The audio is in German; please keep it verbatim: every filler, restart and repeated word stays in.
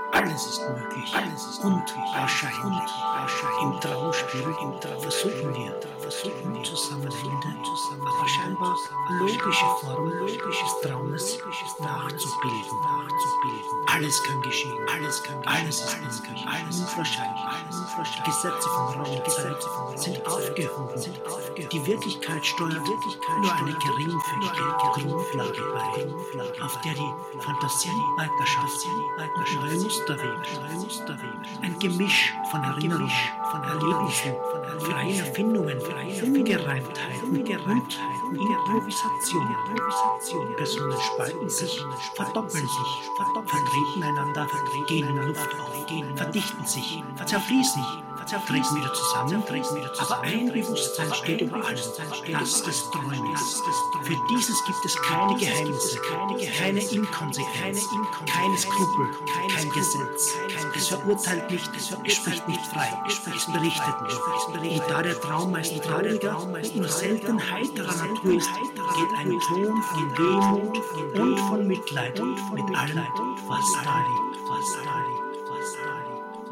Alles ist möglich. Alles ist und wahrscheinlich. Im Traumspiel, im Traum versuchen wir, versuchen wir zusammenhängende, aber scheinbar logische Formen des Traumes nachzubilden. Alles kann geschehen. Alles kann geschehen. Alles ist möglich. Alles ist wahrscheinlich. Die Gesetze von Raum und Zeit sind aufgehoben. Die Wirklichkeit steuert nur eine geringfügige Grundlage bei, auf der die Fantasie weiterschafft und neue Muster webt. Ein Gemisch von Erinnerungen, von Erlebnissen, freien Erfindungen, Ungereimtheiten, und Improvisation. Personen spalten sich, verdoppeln sich, vertreten einander, gehen in Luft auf, verdichten sich, zerfließen, treten wieder zusammen, aber ein Bewusstsein steht über allem, das des Träumens. Für dieses gibt es keine Geheimnisse, keine Inkonsequenz, keine Skrupel, kein Gesetz. Es verurteilt nicht, es spricht nicht frei, es berichtet nicht. Und da der Traum meist trauriger und nur selten heiterer Natur ist, geht ein Ton von Wehmut und von Mitleid mit allem, was da liegt, was da liegt, was da liegt.